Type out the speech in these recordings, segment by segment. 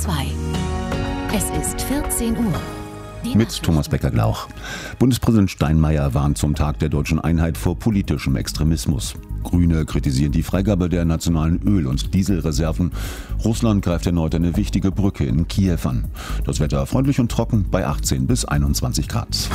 2. Es ist 14 Uhr. Mit Thomas Becker-Glauch. Bundespräsident Steinmeier warnt zum Tag der deutschen Einheit vor politischem Extremismus. Grüne kritisieren die Freigabe der nationalen Öl- und Dieselreserven. Russland greift erneut eine wichtige Brücke in Kiew an. Das Wetter freundlich und trocken bei 18 bis 21 Grad.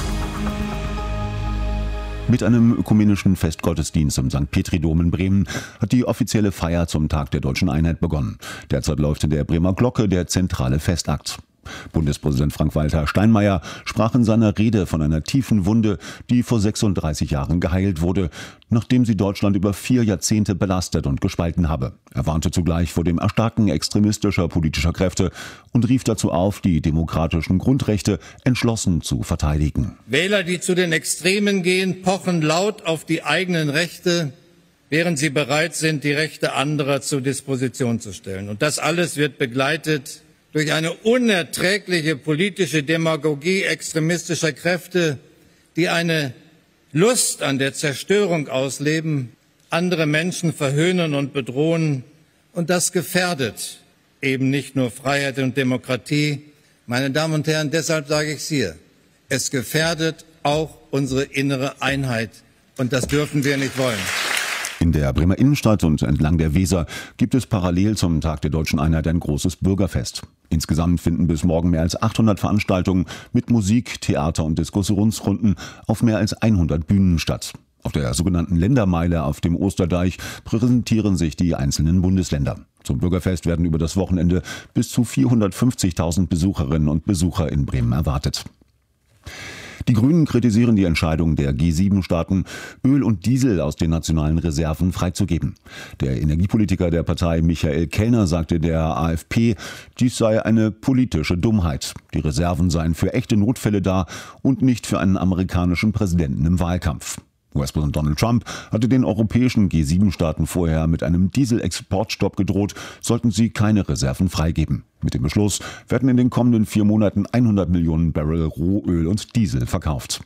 Mit einem ökumenischen Festgottesdienst im St. Petri-Dom in Bremen hat die offizielle Feier zum Tag der deutschen Einheit begonnen. Derzeit läuft in der Bremer Glocke der zentrale Festakt. Bundespräsident Frank-Walter Steinmeier sprach in seiner Rede von einer tiefen Wunde, die vor 36 Jahren geheilt wurde, nachdem sie Deutschland über 4 Jahrzehnte belastet und gespalten habe. Er warnte zugleich vor dem Erstarken extremistischer politischer Kräfte und rief dazu auf, die demokratischen Grundrechte entschlossen zu verteidigen. Wähler, die zu den Extremen gehen, pochen laut auf die eigenen Rechte, während sie bereit sind, die Rechte anderer zur Disposition zu stellen. Und das alles wird begleitet durch eine unerträgliche politische Demagogie extremistischer Kräfte, die eine Lust an der Zerstörung ausleben, andere Menschen verhöhnen und bedrohen. Und das gefährdet eben nicht nur Freiheit und Demokratie. Meine Damen und Herren, deshalb sage ich es hier. Es gefährdet auch unsere innere Einheit. Und das dürfen wir nicht wollen. In der Bremer Innenstadt und entlang der Weser gibt es parallel zum Tag der deutschen Einheit ein großes Bürgerfest. Insgesamt finden bis morgen mehr als 800 Veranstaltungen mit Musik, Theater und Diskussionsrunden auf mehr als 100 Bühnen statt. Auf der sogenannten Ländermeile auf dem Osterdeich präsentieren sich die einzelnen Bundesländer. Zum Bürgerfest werden über das Wochenende bis zu 450.000 Besucherinnen und Besucher in Bremen erwartet. Die Grünen kritisieren die Entscheidung der G7-Staaten, Öl und Diesel aus den nationalen Reserven freizugeben. Der Energiepolitiker der Partei Michael Kellner sagte der AfP, dies sei eine politische Dummheit. Die Reserven seien für echte Notfälle da und nicht für einen amerikanischen Präsidenten im Wahlkampf. US-Präsident Donald Trump hatte den europäischen G7-Staaten vorher mit einem Dieselexportstopp gedroht, sollten sie keine Reserven freigeben. Mit dem Beschluss werden in den kommenden 4 Monaten 100 Millionen Barrel Rohöl und Diesel verkauft.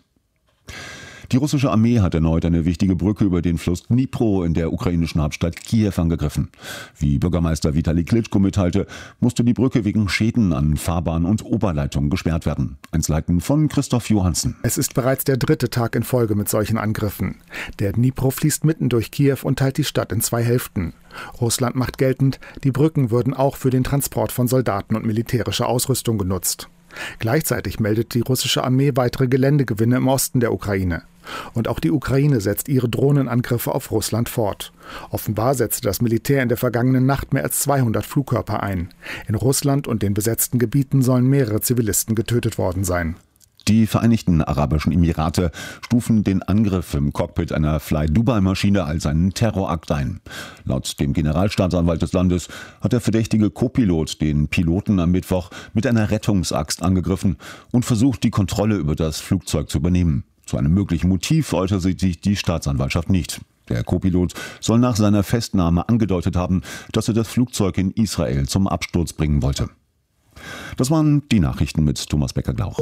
Die russische Armee hat erneut eine wichtige Brücke über den Fluss Dnipro in der ukrainischen Hauptstadt Kiew angegriffen. Wie Bürgermeister Vitali Klitschko mitteilte, musste die Brücke wegen Schäden an Fahrbahn und Oberleitung gesperrt werden. Einzelheiten von Christoph Johansen. Es ist bereits der 3. Tag in Folge mit solchen Angriffen. Der Dnipro fließt mitten durch Kiew und teilt die Stadt in 2 Hälften. Russland macht geltend, die Brücken würden auch für den Transport von Soldaten und militärischer Ausrüstung genutzt. Gleichzeitig meldet die russische Armee weitere Geländegewinne im Osten der Ukraine. Und auch die Ukraine setzt ihre Drohnenangriffe auf Russland fort. Offenbar setzte das Militär in der vergangenen Nacht mehr als 200 Flugkörper ein. In Russland und den besetzten Gebieten sollen mehrere Zivilisten getötet worden sein. Die Vereinigten Arabischen Emirate stufen den Angriff im Cockpit einer Fly-Dubai-Maschine als einen Terrorakt ein. Laut dem Generalstaatsanwalt des Landes hat der verdächtige Co-Pilot den Piloten am Mittwoch mit einer Rettungsaxt angegriffen und versucht, die Kontrolle über das Flugzeug zu übernehmen. Zu einem möglichen Motiv äußerte sich die Staatsanwaltschaft nicht. Der Co-Pilot soll nach seiner Festnahme angedeutet haben, dass er das Flugzeug in Israel zum Absturz bringen wollte. Das waren die Nachrichten mit Thomas Becker-Glauch.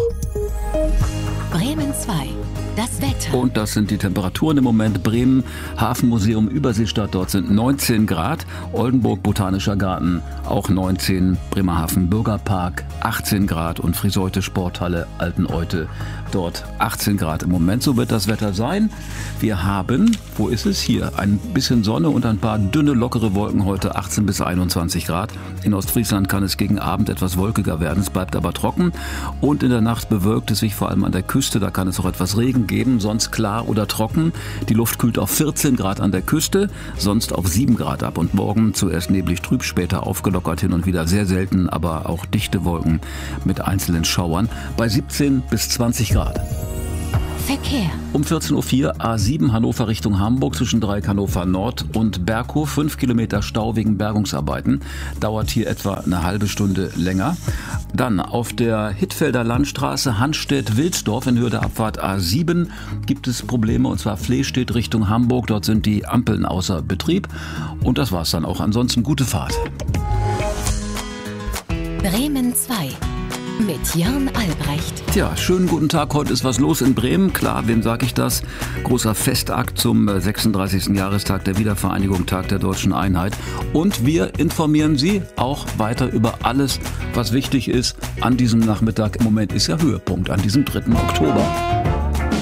Bremen 2. Das Wetter. Und das sind die Temperaturen im Moment. Bremen, Hafenmuseum, Überseestadt, dort sind 19 Grad. Oldenburg, Botanischer Garten, auch 19. Bremerhaven, Bürgerpark, 18 Grad. Und Friseute, Sporthalle, Alteneute, dort 18 Grad im Moment. So wird das Wetter sein. Wir haben, wo ist es? Hier, ein bisschen Sonne und ein paar dünne, lockere Wolken heute, 18 bis 21 Grad. In Ostfriesland kann es gegen Abend etwas wolkiger werden. Es bleibt aber trocken. Und in der Nacht bewölkt es sich vor allem an der Küste. Da kann es auch etwas Regen geben, sonst klar oder trocken. Die Luft kühlt auf 14 Grad an der Küste, sonst auf 7 Grad ab. Und morgen zuerst neblig trüb, später aufgelockert hin und wieder sehr selten, aber auch dichte Wolken mit einzelnen Schauern bei 17 bis 20 Grad. Verkehr. Um 14.04 Uhr A7 Hannover Richtung Hamburg zwischen Dreieck Hannover Nord und Berghof. 5 Kilometer Stau wegen Bergungsarbeiten. Dauert hier etwa eine halbe Stunde länger. Dann auf der Hittfelder Landstraße Hanstedt-Wilsdorf in Höhe der Abfahrt A7 gibt es Probleme, und zwar Flehstedt Richtung Hamburg. Dort sind die Ampeln außer Betrieb. Und das war's dann auch. Ansonsten gute Fahrt. Bremen 2. mit Jörn Albrecht. Tja, schönen guten Tag. Heute ist was los in Bremen. Klar, wem sage ich das? Großer Festakt zum 36. Jahrestag der Wiedervereinigung, Tag der Deutschen Einheit. Und wir informieren Sie auch weiter über alles, was wichtig ist an diesem Nachmittag. Im Moment ist ja Höhepunkt, an diesem 3. Oktober.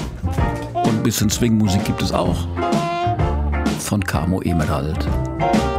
Und ein bisschen Swing-Musik gibt es auch. Von Camo Emerald.